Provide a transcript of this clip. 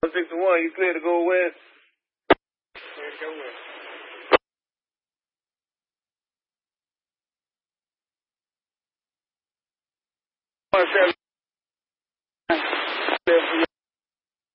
161, you clear to go west? Clear to go west.